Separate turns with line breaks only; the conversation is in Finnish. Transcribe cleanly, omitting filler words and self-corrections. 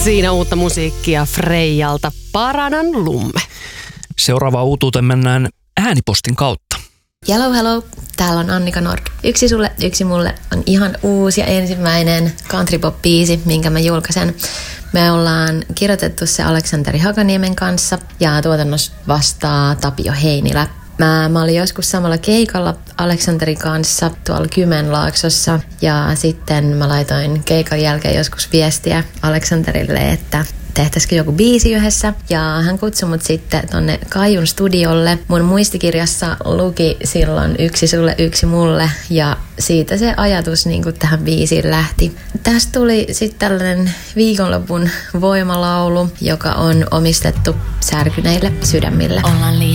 Siinä uutta musiikkia Freijalta, Paranan lumme.
Seuraava uutuuteen mennään äänipostin kautta.
Hello. Täällä on Annika Nord. Yksi sulle, yksi mulle on ihan uusi ja ensimmäinen countrypop-biisi, minkä mä julkaisen. Me ollaan kirjoitettu se Aleksanteri Hakaniemen kanssa ja tuotannossa vastaa Tapio Heinilä. Mä olin joskus samalla keikalla Aleksanterin kanssa tuolla Kymenlaaksossa ja sitten mä laitoin keikan jälkeen joskus viestiä Aleksanterille, että tehtäisikö joku biisi yhdessä. Ja hän kutsui mut sitten tonne Kaijun studiolle. Mun muistikirjassa luki silloin yksi sulle, yksi mulle ja siitä se ajatus niin kuin tähän biisiin lähti. Tästä tuli sitten tällainen viikonlopun voimalaulu, joka on omistettu särkyneille sydämille.